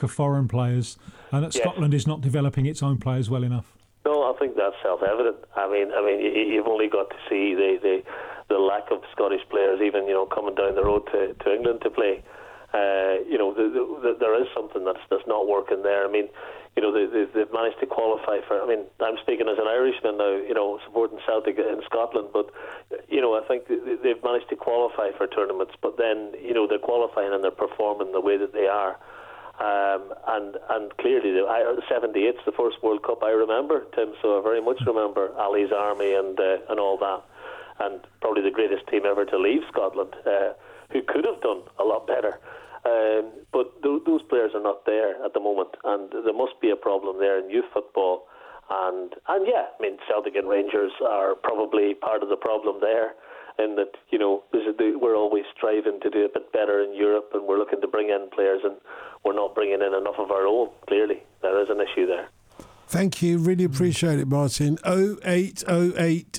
of foreign players, and that Scotland is not developing its own players well enough. No, I think that's self-evident. I mean, you've only got to see the lack of Scottish players, even coming down the road to England to play. There is something that's not working there. I mean, they've managed to qualify for. I mean, I'm speaking as an Irishman now, supporting Celtic in Scotland, but I think they've managed to qualify for tournaments. But then they're qualifying and they're performing the way that they are. And clearly, the 78's the first World Cup I remember, Tim. So I very much remember Ali's army and all that, and probably the greatest team ever to leave Scotland, who could have done a lot better. But those players are not there at the moment, and there must be a problem there in youth football. And yeah, I mean, Celtic and Rangers are probably part of the problem there, in that we're always striving to do a bit better in Europe, and we're looking to bring in players, and we're not bringing in enough of our own. Clearly, there is an issue there. Thank you, really appreciate it, Martin. 0808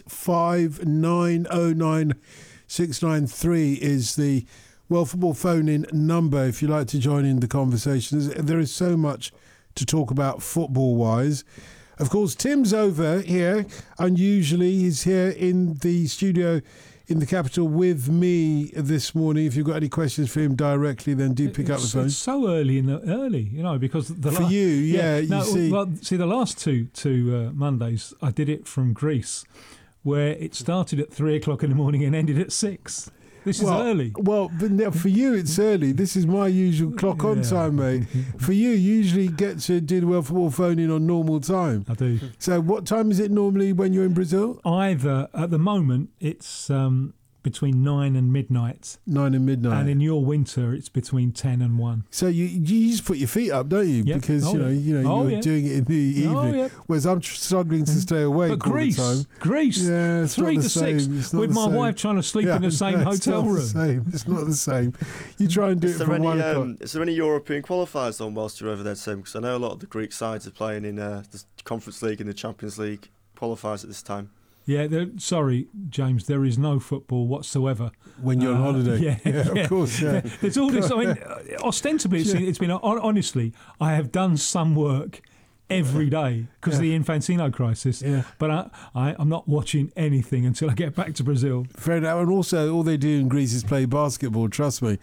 5909 693 is the World Football phone-in number if you'd like to join in the conversations. There is so much to talk about football-wise. Of course, Tim's over here. Unusually, he's here in the studio in the capital with me this morning. If you've got any questions for him directly, then do pick up the phone. It's so early, because for you, yeah. You see. Well, the last two Mondays, I did it from Greece, where it started at 3 o'clock in the morning and ended at 6. This is early. Well, but for you, it's early. This is my usual clock-on time, mate. For you usually get to do the World Football phone-in on normal time. I do. So what time is it normally when you're in Brazil? Either, at the moment, it's between 9 and midnight. 9 and midnight. And in your winter, it's between 10 and 1. So you just put your feet up, don't you? Yep. Because you're doing it in the evening. Whereas I'm struggling to stay awake all the time. Greece, 3 to 6, with my wife trying to sleep in the same hotel room. It's not the same. You try and do it from 1 o'clock. Is there any European qualifiers on whilst you're over there, Tim? Because I know a lot of the Greek sides are playing in the Conference League and the Champions League qualifiers at this time. Yeah, sorry, James, there is no football whatsoever. When you're on holiday. Yeah, of course, yeah. There's all this, I mean, ostensibly, it's been, honestly, I have done some work every day because of the Infantino crisis. Yeah. But I'm not watching anything until I get back to Brazil. Fair enough. And also, all they do in Greece is play basketball, trust me.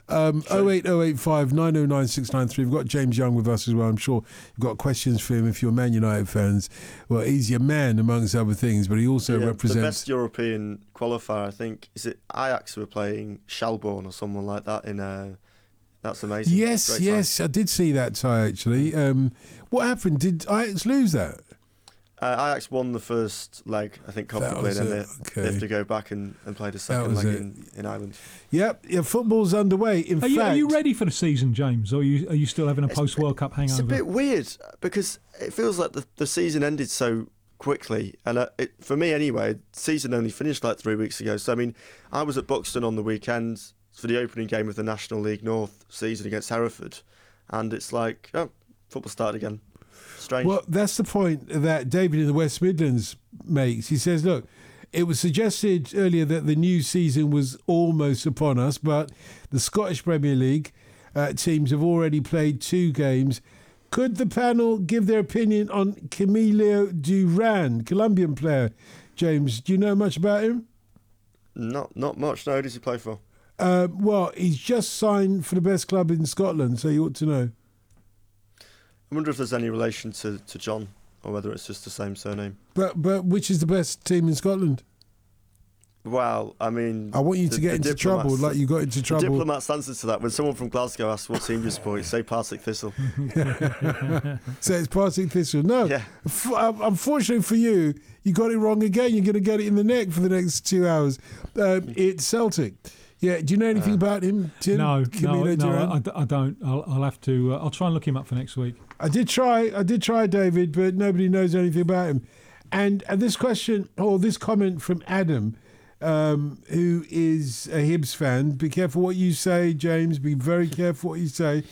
08085 909 693. We've got James Young with us as well. I'm sure you've got questions for him if you're Man United fans. Well, he's your man, amongst other things, but he also represents... The best European qualifier, I think, is it Ajax who were playing Schalborn or someone like that in... That's amazing. Yes, I did see that tie, actually. What happened? Did Ajax lose that? Ajax won the first leg, I think, comfortably, and then they have to go back and play the second leg in Ireland. Yep, football's underway. In fact, are you ready for the season, James, or are you still having a post-World Cup hangover? It's a bit weird, because it feels like the season ended so quickly, and for me anyway, the season only finished like 3 weeks ago. So, I mean, I was at Buxton on the weekend for the opening game of the National League North season against Hereford, and it's like, football started again. Strange. Well, that's the point that David in the West Midlands makes. He says, look, it was suggested earlier that the new season was almost upon us, but the Scottish Premier League teams have already played 2 games. Could the panel give their opinion on Camilo Duran, Colombian player? James, do you know much about him? Not much. No, who does he play for? Well, he's just signed for the best club in Scotland, so you ought to know. I wonder if there's any relation to John, or whether it's just the same surname. But which is the best team in Scotland? Well, I mean... I want you to get into trouble like you got into trouble. The Diplomat's answer to that, when someone from Glasgow asks what team you support, you say Partick Thistle. So it's Partick Thistle. No, unfortunately for you, you got it wrong again. You're going to get it in the neck for the next 2 hours. It's Celtic. Yeah, do you know anything about him, Tim? No, I don't. I'll have to. I'll try and look him up for next week. I did try, David, but nobody knows anything about him. And this question, or this comment from Adam, who is a Hibs fan. Be careful what you say, James. Be very careful what you say.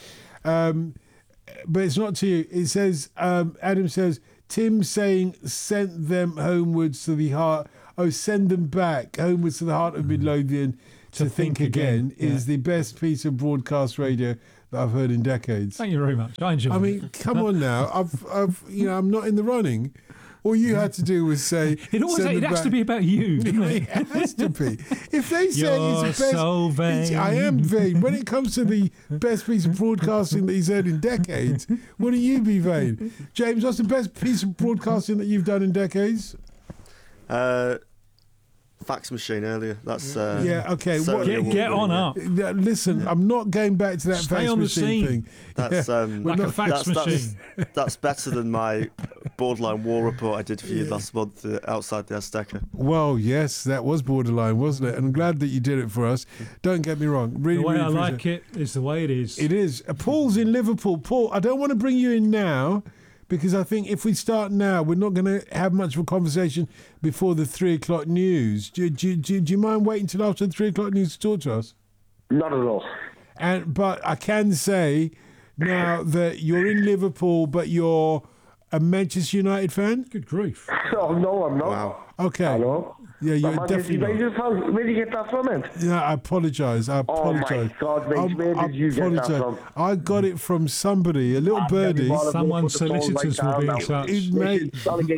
But it's not to you. It says, Adam says, Tim saying sent them homewards to the heart. Oh, send them back homewards to the heart of Midlothian. To think again is the best piece of broadcast radio that I've heard in decades. Thank you very much. I enjoyed it. I mean, come on now. I'm not in the running. All you had to do was say... It has to be about you, doesn't it? It has to be. If they say You're it's best... so vain. I am vain. When it comes to the best piece of broadcasting that he's heard in decades, wouldn't you be vain? James, what's the best piece of broadcasting that you've done in decades? Fax machine earlier. That's okay. Get on up. Listen, I'm not going back to that Stay fax on the machine scene. thing. That's Like a fax machine. That's better than my borderline war report I did for you last month outside the Azteca. Well, yes, that was borderline, wasn't it? And I'm glad that you did it for us. Don't get me wrong. Really, The way really I appreciate like it is the way it is. It is. Paul's in Liverpool. Paul, I don't want to bring you in now because I think if we start now, we're not going to have much of a conversation before the 3 o'clock news. Do you mind waiting till after the 3 o'clock news to talk to us? Not at all. But I can say now that you're in Liverpool, but you're a Manchester United fan? Good grief. Oh, no, I'm not. Wow. Okay. Hello? Yeah, you're definitely not. Where did you get that from, it? Yeah, I apologise. Oh, my God, mate, where did you get that from? I got it from somebody, a little birdie. Someone's solicitors will be in touch. Mate,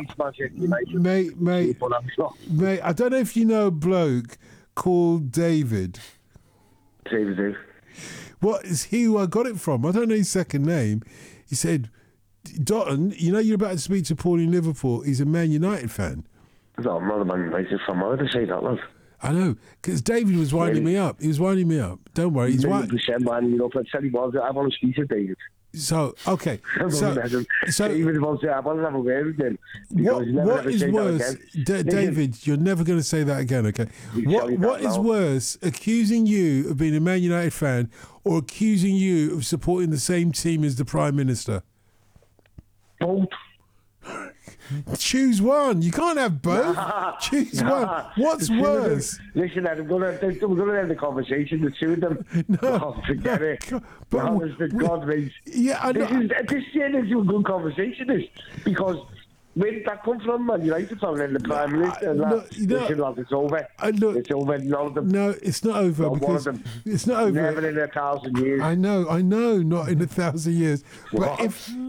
I don't know if you know a bloke called David. David. What is he who I got it from? I don't know his second name. He said, Dotton, you know you're about to speak to Paul in Liverpool. He's a Man United fan. No, I'm not a Man United fan. Why would I say that, love? I know, because David was winding me up. He was winding me up. Don't worry. He's winding man. You know, I said he was. I want to speak to David. So, okay. So David wants to. I want to have a word with him. What is worse, David? You're never going to say that again, okay? What is worse, accusing you of being a Man United fan or accusing you of supporting the same team as the Prime Minister? Both. Choose one. You can't have both. Choose one. What's worse? Listen, we're going to end the conversation. The two of them. No, forget it. God, mate. Yeah, I know. This is a good conversation, this, because where did that come from, Man United fan in the Prime Minister? It's over. It's over. None of them. No, it's not over. Not because one of them. It's not over. Never in 1,000 years. I know, not in 1,000 years. But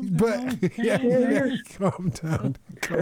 calm down.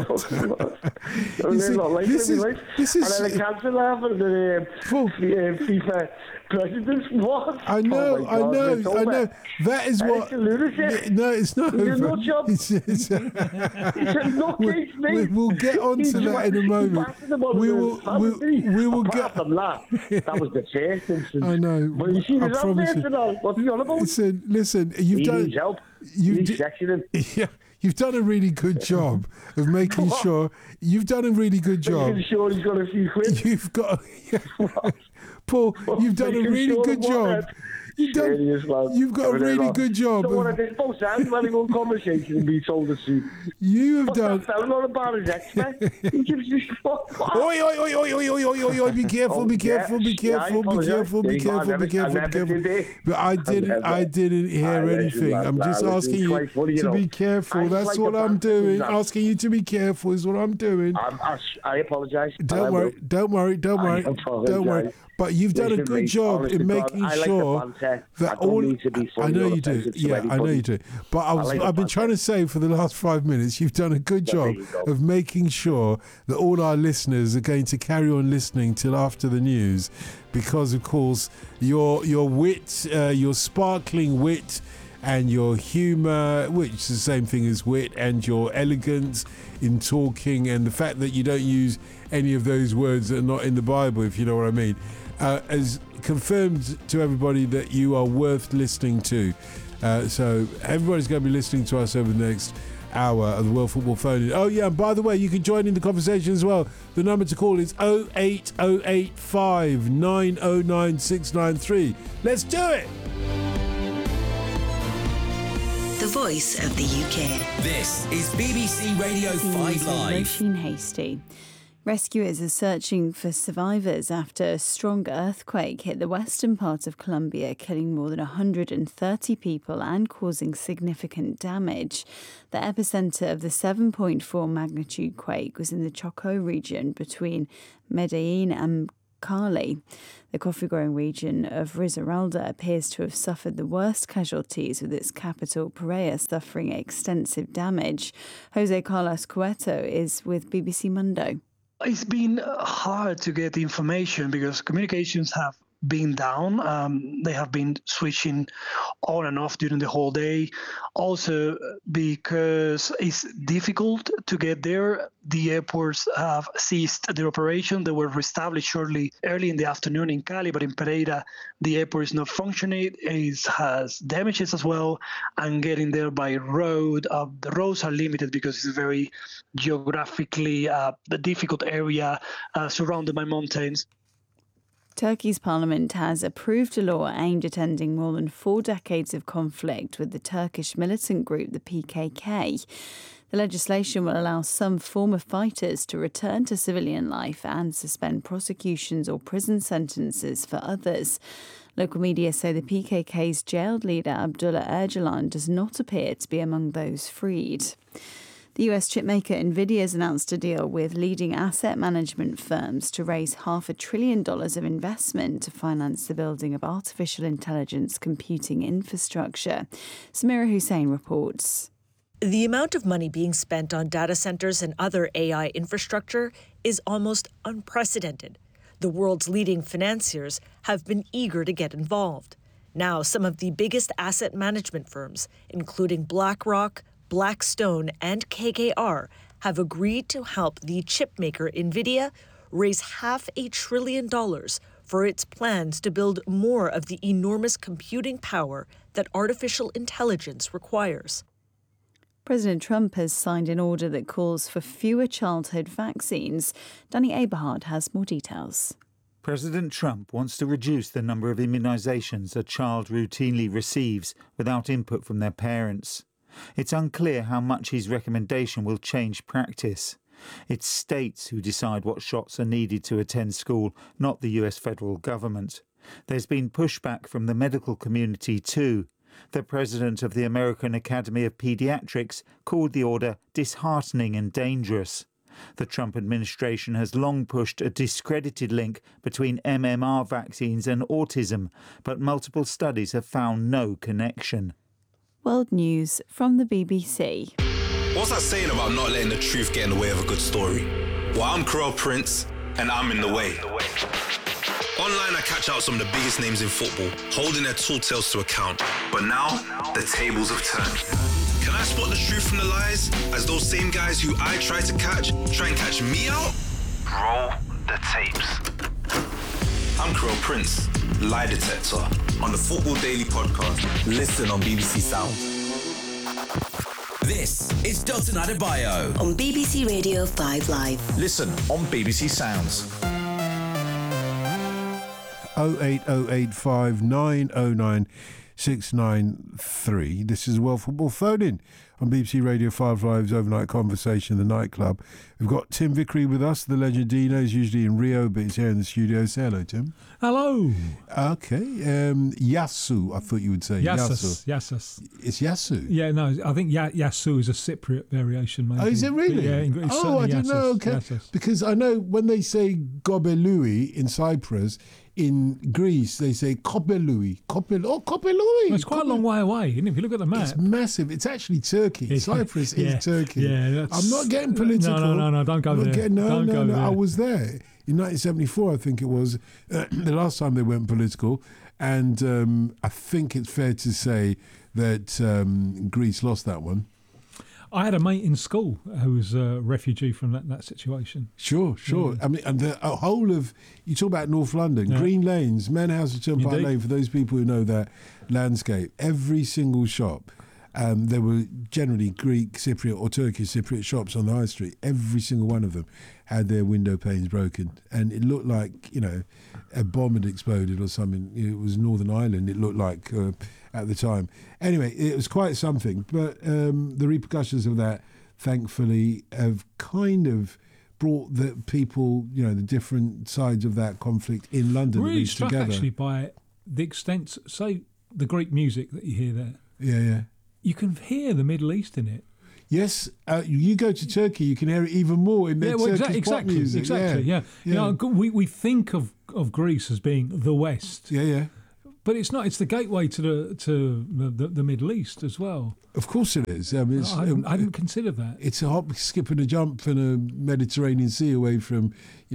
This is and then the cancer laugh and the FIFA president. What? I know. That is what. It's a lunatic. No, it's not over. It's a nut job. It's a nutcase, mate. We'll get on to that in a moment. We will get. That was the first instance. I know. But you see, I promise you. What's he on about? Listen. He needs help. He's sectioning. Yeah. You've done a really good job of making sure. You've done a really good job. Making sure he's got a few quid. You've got, Paul. You've done a really good job. You've got a really good job. Don't want to dispose of having one conversation and be told the truth. You have done. Not about his ex-man. He gives you fuck. Oi! Be careful! But I didn't hear anything. I'm just asking you to be careful. That's what I'm doing. Asking you to be careful is what I'm doing. I apologise. Don't worry. But you've done a good job in making sure that all. I know you do. Yeah, I know you do. But I've been trying to say for the last 5 minutes, you've done a good job of making sure that all our listeners are going to carry on listening till after the news, because of course your wit, your sparkling wit, and your humour, which is the same thing as wit, and your elegance in talking, and the fact that you don't use any of those words that are not in the Bible, if you know what I mean, has confirmed to everybody that you are worth listening to. So everybody's going to be listening to us over the next hour of the World Football Phone-In. Oh yeah, and by the way, you can join in the conversation as well. The number to call is 08085 909 693. Let's do it! The voice of the UK. This is BBC Radio 5 Live. Roisin Hasty. Rescuers are searching for survivors after a strong earthquake hit the western part of Colombia, killing more than 130 people and causing significant damage. The epicenter of the 7.4 magnitude quake was in the Chocó region between Medellin and Kali. The coffee-growing region of Risaralda appears to have suffered the worst casualties, with its capital, Pereira, suffering extensive damage. Jose Carlos Cueto is with BBC Mundo. It's been hard to get information because communications have been down. They have been switching on and off during the whole day. Also, because it's difficult to get there, the airports have ceased their operation. They were reestablished early in the afternoon in Cali, but in Pereira, the airport is not functioning. It has damages as well, and getting there by road. The roads are limited because it's a very geographically difficult area surrounded by mountains. Turkey's parliament has approved a law aimed at ending more than 4 decades of conflict with the Turkish militant group, the PKK. The legislation will allow some former fighters to return to civilian life and suspend prosecutions or prison sentences for others. Local media say the PKK's jailed leader, Abdullah Öcalan, does not appear to be among those freed. The US chipmaker Nvidia has announced a deal with leading asset management firms to raise $500 billion of investment to finance the building of artificial intelligence computing infrastructure. Samira Hussain reports. The amount of money being spent on data centers and other AI infrastructure is almost unprecedented. The world's leading financiers have been eager to get involved. Now, some of the biggest asset management firms, including BlackRock, Blackstone, and KKR, have agreed to help the chipmaker Nvidia raise $500 billion for its plans to build more of the enormous computing power that artificial intelligence requires. President Trump has signed an order that calls for fewer childhood vaccines. Danny Aberhard has more details. President Trump wants to reduce the number of immunisations a child routinely receives without input from their parents. It's unclear how much his recommendation will change practice. It's states who decide what shots are needed to attend school, not the US federal government. There's been pushback from the medical community too. The president of the American Academy of Pediatrics called the order disheartening and dangerous. The Trump administration has long pushed a discredited link between MMR vaccines and autism, but multiple studies have found no connection. World News from the BBC. What's that saying about not letting the truth get in the way of a good story? Well, I'm Carell Prince, and I'm in the way. Online, I catch out some of the biggest names in football, holding their tall tales to account. But now, the tables have turned. Can I spot the truth from the lies, as those same guys who I try and catch me out? Roll the tapes. I'm Carell Prince, lie detector, on the Football Daily podcast. Listen on BBC Sound. This is Dalton Adebayo on BBC Radio 5 Live. Listen on BBC Sounds. 08085 909 693. This is World Football Phone-In on BBC Radio 5 Live's Overnight Conversation, the nightclub. We've got Tim Vickery with us, the legend Dino. He's usually in Rio, but he's here in the studio. Say hello, Tim. Hello. Okay. Yasu, I thought you would say. Yasus. It's Yasu. Yeah, no, I think Yasu is a Cypriot variation, maybe. Oh, is it really? Yeah, I didn't know. Okay. Yasus. Because I know when they say Gobelui in Cyprus, in Greece, they say Kopelui. Kopelui. It's quite a long way away, isn't it? If you look at the map. It's massive. It's actually Turkey. Cyprus is Turkey. Yeah, I'm not getting political. No, don't go there. Don't go there. I was there in 1974, I think it was, the last time they went political. And I think it's fair to say that Greece lost that one. I had a mate in school who was a refugee from that situation. Sure. Yeah. I mean, and the whole of, you talk about North London, Green Lanes, Manhouser Turnpike Lane, for those people who know that landscape, every single shop, there were generally Greek, Cypriot or Turkish Cypriot shops on the high street. Every single one of them had their window panes broken. And it looked like, a bomb had exploded or something. It was Northern Ireland, it looked like at the time. Anyway, it was quite something. But the repercussions of that, thankfully, have kind of brought the people, the different sides of that conflict in London really struck together. Actually Actually by the extent, say, the Greek music that you hear there. Yeah. You can hear the Middle East in it. Yes, you go to Turkey, you can hear it even more in their Turkish pop music. Exactly. You know, we think of Greece as being the West. Yeah. But it's not. It's the gateway to the Middle East as well. Of course it is. I hadn't considered that. It's a hop, skip and a jump from the Mediterranean Sea away from,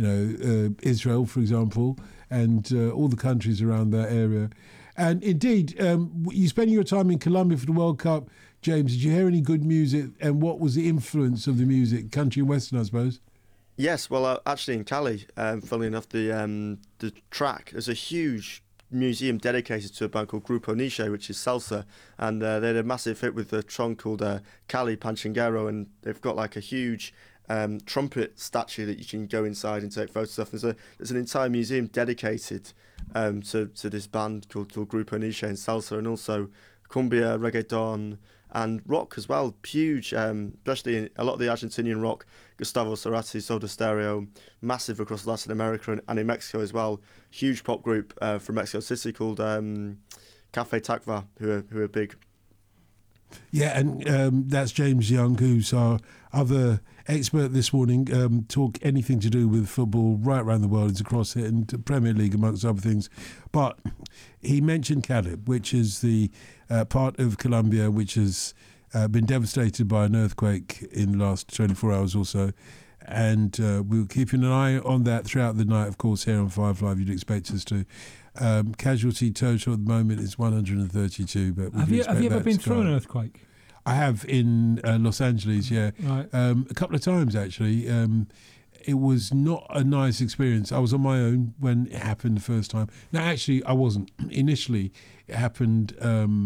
Israel, for example, and all the countries around that area. And indeed, you spending your time in Colombia for the World Cup, James, did you hear any good music? And what was the influence of the music? Country and Western, I suppose. Yes, well, actually in Cali, funnily enough, the track, there's a huge museum dedicated to a band called Grupo Niche, which is salsa, and they had a massive hit with a song called Cali Panchinguero, and they've got like a huge trumpet statue that you can go inside and take photos of. There's an entire museum dedicated to this band called Grupo Niche and salsa, and also cumbia, reggaeton, and rock as well. Huge, especially in a lot of the Argentinian rock, Gustavo Cerati, Soda Stereo, massive across Latin America and in Mexico as well. Huge pop group from Mexico City called Cafe Tacva, who are big. Yeah, and that's James Young, who's our other expert this morning. Talk anything to do with football right around the world. It's across it and Premier League, amongst other things. But he mentioned Cali, which is the part of Colombia which has been devastated by an earthquake in the last 24 hours or so. And we're keeping an eye on that throughout the night, of course, here on 5 Live. You'd expect us to. Casualty total at the moment is 132. But have you ever been through an earthquake? I have in Los Angeles, yeah. Right. A couple of times, actually. It was not a nice experience. I was on my own when it happened the first time. No, actually, I wasn't. Initially, it happened...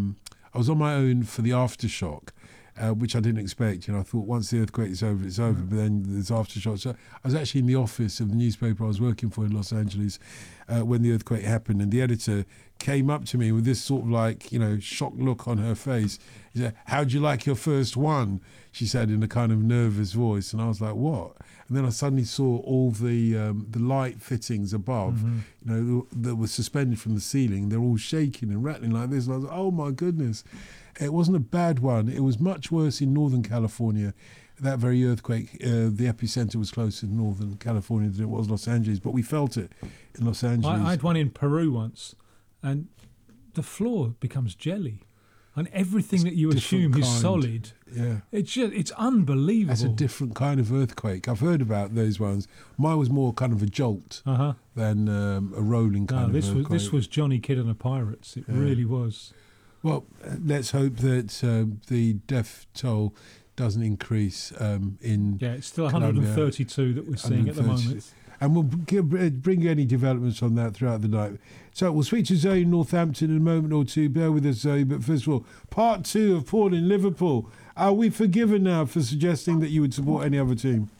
I was on my own for the aftershock, which I didn't expect. I thought once the earthquake is over, it's over. But then there's aftershock. So I was actually in the office of the newspaper I was working for in Los Angeles when the earthquake happened, and the editor came up to me with this sort of shocked look on her face. He said, "How'd you like your first one?" She said in a kind of nervous voice, and I was like, "What?" And then I suddenly saw all the light fittings above, that were suspended from the ceiling. They're all shaking and rattling like this. And I was like, "Oh my goodness!" It wasn't a bad one. It was much worse in Northern California. That very earthquake, the epicenter was closer to Northern California than it was Los Angeles, but we felt it in Los Angeles. I had one in Peru once, and the floor becomes jelly, and everything that you assume is solid. Yeah, it's unbelievable. That's a different kind of earthquake. I've heard about those ones. Mine was more kind of a jolt than a rolling kind of earthquake. This was Johnny Kidd and the Pirates. It really was. Well, let's hope that the death toll doesn't increase in it's still 132 that we're seeing at the moment. And we'll bring you any developments on that throughout the night. So we'll speak to Zoe in Northampton in a moment or two. Bear with us, Zoe. But first of all, part 2 of Paul in Liverpool. Are we forgiven now for suggesting that you would support any other team?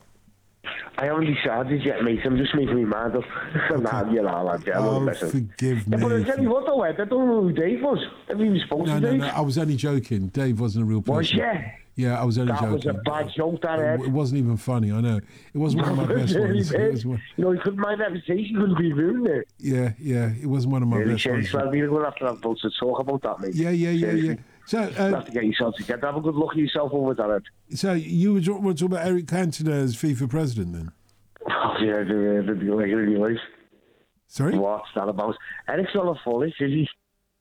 I haven't decided yet, mate. I'm just making my mind up. Forgive me. But I tell you what, though, Ed, I don't know who Dave was. Have you spoken to Dave? No, I was only joking. Dave wasn't a real person. Was you? Yeah, I was only joking. That was a bad joke, that, Ed. It wasn't even funny, I know. It wasn't one of my best ones. He couldn't mind reputation, couldn't be ruined it. Yeah, it wasn't one of my best ones. Well, we're going to have to talk about that, mate. Yeah. So, you have to get yourself together. Have a good look at yourself over there, Ed. So you want to talk about Eric Cantona as FIFA president, then? Oh, yeah, the Sorry? What's that about? Eric's not a foolish, is he?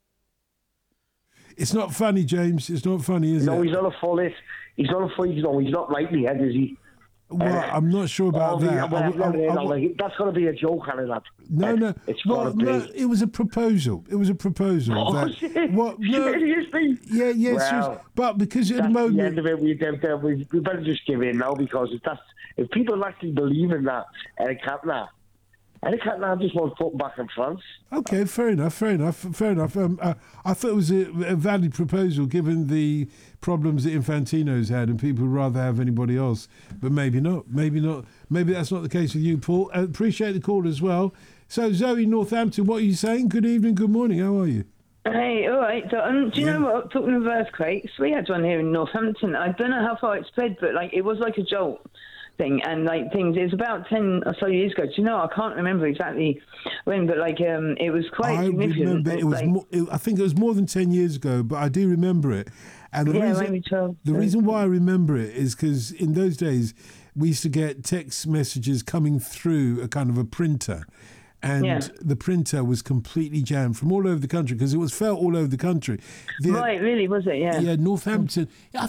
It's not funny, James. It's not funny, is it? No, he's not a foolish. He's not a foolish. No, he's not right in the head, is he? Well, I'm not sure about that. That's going to be a joke, Hannah. No. It's no, it was a proposal. It was a proposal. Oh, shit. What? No. Seriously? Yeah. Well, but because at the moment... the end of it, we better just give in now, because if people actually believe in that, Eric Cantona just wants put back in France. Okay, fair enough. I thought it was a valid proposal, given the problems that Infantino's had, and people would rather have anybody else. But maybe not. Maybe that's not the case with you, Paul. Appreciate the call as well. So, Zoe, Northampton, what are you saying? Good evening, good morning. How are you? Hey, all right. So, do you know what? Talking of earthquakes, we had one here in Northampton. I don't know how far it spread, but it was like a jolt thing, and it's about 10 or so years ago. Do you know, I can't remember exactly when, but it was quite significant. I remember I think it was more than 10 years ago, but I do remember it. And the reason why I remember it is because in those days we used to get text messages coming through a kind of a printer. And the printer was completely jammed from all over the country because it was felt all over the country. Right, really, was it? Yeah. Yeah, Northampton. I